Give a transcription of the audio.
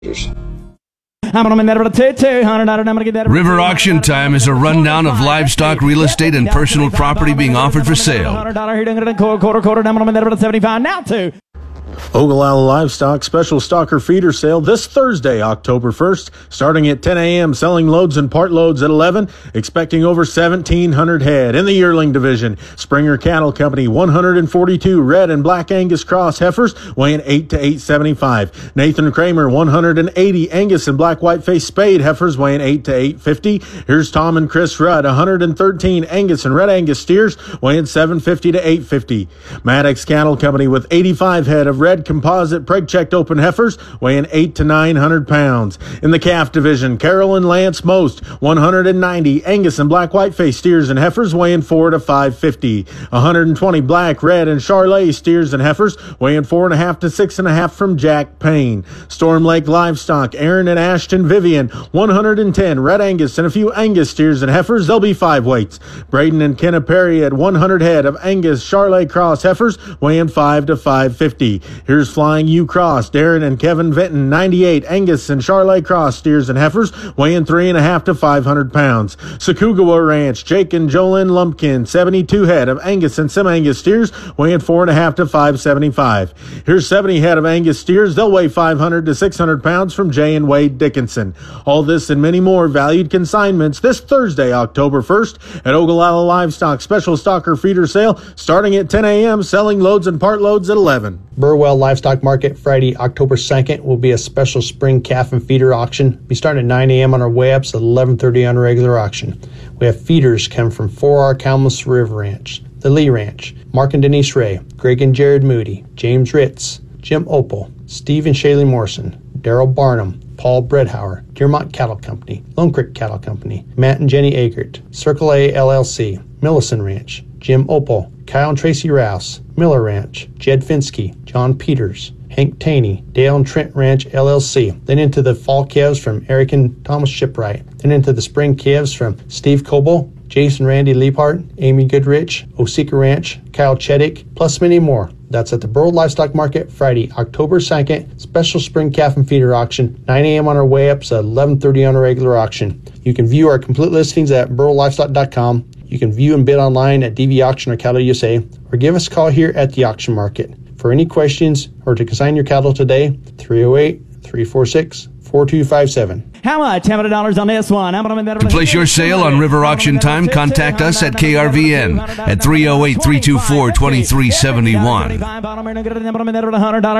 River Auction Time is a rundown of livestock, real estate, and personal property being offered for sale. Ogallala Livestock Special Stocker Feeder Sale this Thursday, October 1st, starting at 10 a.m., selling loads and part loads at 11, expecting over 1,700 head. In the yearling division, Springer Cattle Company, 142 red and black Angus cross heifers, weighing 8 to 875. Nathan Kramer, 180 Angus and black white-faced spade heifers, weighing 8 to 850. Here's Tom and Chris Rudd, 113 Angus and red Angus steers, weighing 750 to 850. Maddox Cattle Company with 85 head of red composite preg-checked open heifers, weighing 8 to 900 pounds. In the calf division, Carol and Lance Most, 190 Angus and black white-faced steers and heifers, weighing 4 to 550. 120 black, red, and Charolais steers and heifers, weighing 4.5 to 6.5 from Jack Payne. Storm Lake Livestock, Aaron and Ashton Vivian, 110 red Angus and a few Angus steers and heifers, they'll be 5 weights. Braden and Kenna Perry at 100 head of Angus Charolais cross heifers, weighing 5 to 550. Here's Flying U Cross, Darren and Kevin Vinton, 98 Angus and Charolais cross steers and heifers, weighing 3.5 to 500 pounds. Sakugawa Ranch, Jake and Jolyn Lumpkin, 72 head of Angus and semi-Angus steers, weighing 4.5 to 575. Here's 70 head of Angus steers, they'll weigh 500 to 600 pounds from Jay and Wade Dickinson. All this and many more valued consignments this Thursday, October 1st at Ogallala Livestock Special Stocker Feeder Sale, starting at 10 a.m., selling loads and part loads at 11. Burwell Livestock Market, Friday, October 2nd, will be a special spring calf and feeder auction. We start at 9 a.m. on our way ups at 11:30 on a regular auction. We have feeders come from 4R Calmus River Ranch, the Lee Ranch, Mark and Denise Ray, Greg and Jared Moody, James Ritz, Jim Opal, Steve and Shaylee Morrison, Daryl Barnum, Paul Bredhauer, Deermont Cattle Company, Lone Creek Cattle Company, Matt and Jenny Agert, Circle A LLC, Millison Ranch, Jim Opal, Kyle and Tracy Rouse, Miller Ranch, Jed Finsky, John Peters, Hank Taney, Dale and Trent Ranch LLC. Then into the fall calves from Eric and Thomas Shipwright. Then into the spring calves from Steve Coble, Jason Randy Leapart, Amy Goodrich, Osika Ranch, Kyle Chedick, plus many more. That's at the Burwell Livestock Market, Friday, October 2nd, special spring calf and feeder auction, 9 a.m. on our way ups at 11:30 on a regular auction. You can view our complete listings at burwelllivestock.com. You can view and bid online at DV Auction or Cattle USA, or give us a call here at the auction market. For any questions or to consign your cattle today, 308-346-4257. How much? $100 on this one. To place your sale on River Auction Time, contact us at KRVN at 308-324-2371.